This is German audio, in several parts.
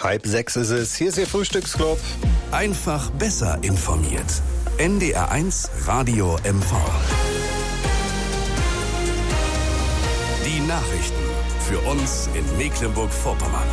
5:30 ist es. Hier ist Ihr Frühstücksclub. Einfach besser informiert. NDR1 Radio MV. Die Nachrichten für uns in Mecklenburg-Vorpommern.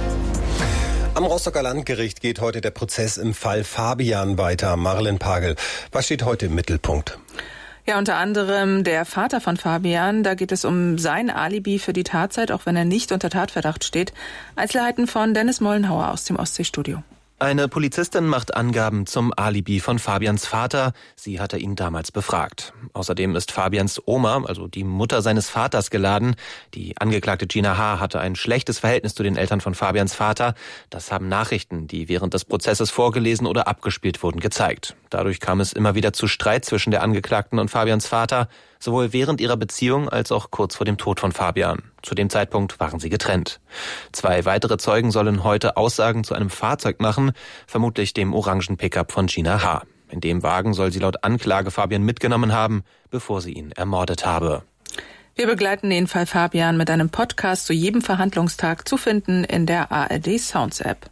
Am Rostocker Landgericht geht heute der Prozess im Fall Fabian weiter. Marlen Pagel, was steht heute im Mittelpunkt? Ja, unter anderem der Vater von Fabian. Da geht es um sein Alibi für die Tatzeit, auch wenn er nicht unter Tatverdacht steht. Einzelheiten von Dennis Mollenhauer aus dem Ostseestudio. Eine Polizistin macht Angaben zum Alibi von Fabians Vater. Sie hatte ihn damals befragt. Außerdem ist Fabians Oma, also die Mutter seines Vaters, geladen. Die Angeklagte Gina H. hatte ein schlechtes Verhältnis zu den Eltern von Fabians Vater. Das haben Nachrichten, die während des Prozesses vorgelesen oder abgespielt wurden, gezeigt. Dadurch kam es immer wieder zu Streit zwischen der Angeklagten und Fabians Vater, sowohl während ihrer Beziehung als auch kurz vor dem Tod von Fabian. Zu dem Zeitpunkt waren sie getrennt. 2 weitere Zeugen sollen heute Aussagen zu einem Fahrzeug machen, vermutlich dem orangen Pickup von Gina H. In dem Wagen soll sie laut Anklage Fabian mitgenommen haben, bevor sie ihn ermordet habe. Wir begleiten den Fall Fabian mit einem Podcast zu jedem Verhandlungstag, zu finden in der ARD Sounds App.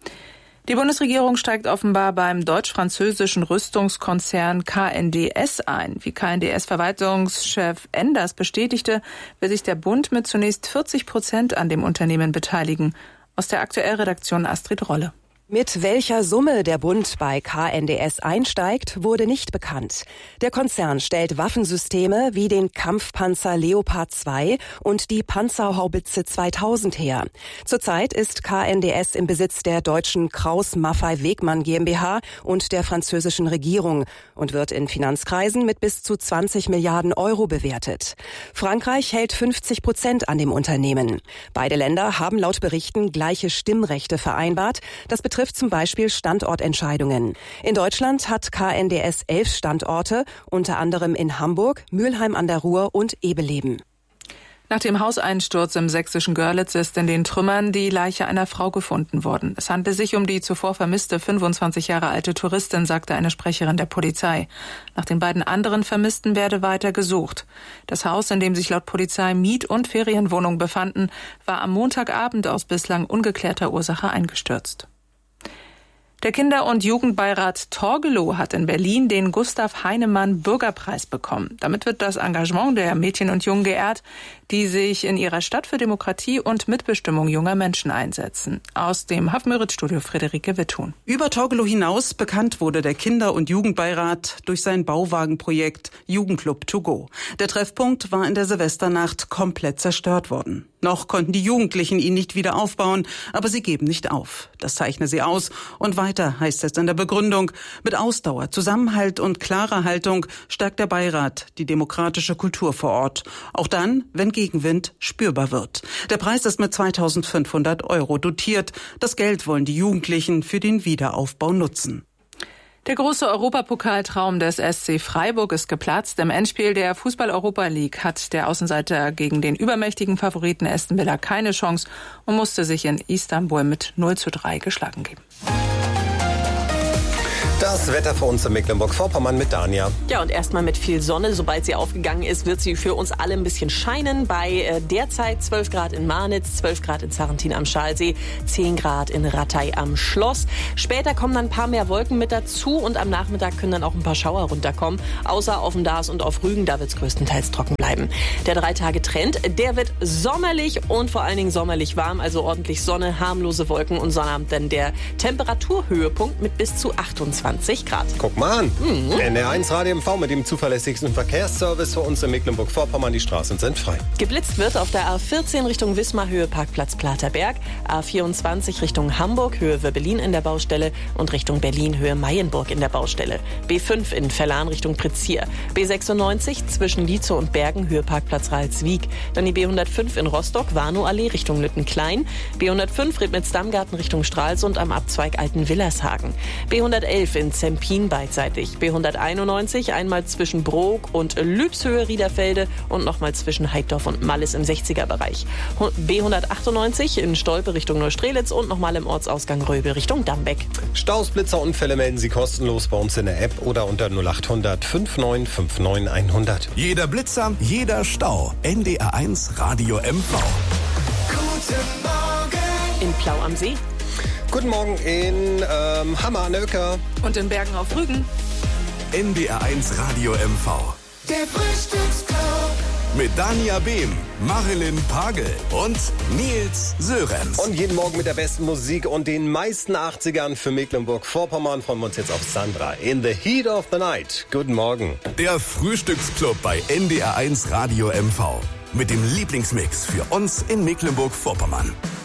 Die Bundesregierung steigt offenbar beim deutsch-französischen Rüstungskonzern KNDS ein. Wie KNDS-Verwaltungschef Enders bestätigte, will sich der Bund mit zunächst 40% an dem Unternehmen beteiligen. Aus der Aktuellredaktion Astrid Rolle. Mit welcher Summe der Bund bei KNDS einsteigt, wurde nicht bekannt. Der Konzern stellt Waffensysteme wie den Kampfpanzer Leopard 2 und die Panzerhaubitze 2000 her. Zurzeit ist KNDS im Besitz der deutschen Krauss-Maffei-Wegmann GmbH und der französischen Regierung und wird in Finanzkreisen mit bis zu 20 Milliarden Euro bewertet. Frankreich hält 50% an dem Unternehmen. Beide Länder haben laut Berichten gleiche Stimmrechte vereinbart. Das betrifft zum Beispiel Standortentscheidungen. In Deutschland hat KNDS 11 Standorte, unter anderem in Hamburg, Mülheim an der Ruhr und Ebeleben. Nach dem Hauseinsturz im sächsischen Görlitz ist in den Trümmern die Leiche einer Frau gefunden worden. Es handelt sich um die zuvor vermisste 25 Jahre alte Touristin, sagte eine Sprecherin der Polizei. Nach den beiden anderen Vermissten werde weiter gesucht. Das Haus, in dem sich laut Polizei Miet- und Ferienwohnungen befanden, war am Montagabend aus bislang ungeklärter Ursache eingestürzt. Der Kinder- und Jugendbeirat Torgelow hat in Berlin den Gustav Heinemann Bürgerpreis bekommen. Damit wird das Engagement der Mädchen und Jungen geehrt, die sich in ihrer Stadt für Demokratie und Mitbestimmung junger Menschen einsetzen. Aus dem Haff-Müritz-Studio Friederike Witthuhn. Über Torgelow hinaus bekannt wurde der Kinder- und Jugendbeirat durch sein Bauwagenprojekt Jugendclub to go. Der Treffpunkt war in der Silvesternacht komplett zerstört worden. Noch konnten die Jugendlichen ihn nicht wieder aufbauen, aber sie geben nicht auf. Das zeichne sie aus. Und weiter heißt es in der Begründung: Mit Ausdauer, Zusammenhalt und klarer Haltung stärkt der Beirat die demokratische Kultur vor Ort. Auch dann, wenn Gegenwind spürbar wird. Der Preis ist mit 2.500 € dotiert. Das Geld wollen die Jugendlichen für den Wiederaufbau nutzen. Der große Europapokaltraum des SC Freiburg ist geplatzt. Im Endspiel der Fußball-Europa League hat der Außenseiter gegen den übermächtigen Favoriten Aston Villa keine Chance und musste sich in Istanbul mit 0:3 geschlagen geben. Das Wetter für uns in Mecklenburg-Vorpommern mit Dania. Ja, und erstmal mit viel Sonne. Sobald sie aufgegangen ist, wird sie für uns alle ein bisschen scheinen. Bei derzeit 12 Grad in Marnitz, 12 Grad in Sarrentin am Schalsee, 10 Grad in Rattay am Schloss. Später kommen dann ein paar mehr Wolken mit dazu und am Nachmittag können dann auch ein paar Schauer runterkommen. Außer auf dem Daas und auf Rügen, da wird es größtenteils trocken bleiben. Der 3-Tage-Trend, der wird sommerlich und vor allen Dingen sommerlich warm. Also ordentlich Sonne, harmlose Wolken und Sonnabend dann der Temperaturhöhepunkt mit bis zu 28 Grad. Guck mal an. NDR1 Radio MV mit dem zuverlässigsten Verkehrsservice für uns in Mecklenburg-Vorpommern. Die Straßen sind frei. Geblitzt wird auf der A14 Richtung Wismar, Höhe Parkplatz Platerberg, A24 Richtung Hamburg, Höhe Wirbelin in der Baustelle und Richtung Berlin, Höhe Mayenburg in der Baustelle. B5 in Vellan Richtung Prizier. B96 zwischen Lietzow und Bergen, Höhe Parkplatz Ralswiek. Dann die B105 in Rostock, Warnow-Allee Richtung Lüttenklein. B105 Redmitz-Dammgarten Richtung Stralsund am Abzweig Alten-Willershagen. B111 in Zempin beidseitig. B191 einmal zwischen Brok und Lübshöhe Riederfelde und nochmal zwischen Heidorf und Mallis im 60er-Bereich. B198 in Stolpe Richtung Neustrelitz und nochmal im Ortsausgang Röbel Richtung Dambeck. Staus, Blitzer, Unfälle melden Sie kostenlos bei uns in der App oder unter 0800 5959 100. Jeder Blitzer, jeder Stau. NDR1 Radio MV. In Plau am See. Guten Morgen in Hammer an der Öcker. Und in Bergen auf Rügen. NDR1 Radio MV. Der Frühstücksclub. Mit Dania Behm, Marilyn Pagel und Nils Sörenz. Und jeden Morgen mit der besten Musik und den meisten 80ern für Mecklenburg-Vorpommern freuen wir uns jetzt auf Sandra. In the heat of the night. Guten Morgen. Der Frühstücksclub bei NDR1 Radio MV. Mit dem Lieblingsmix für uns in Mecklenburg-Vorpommern.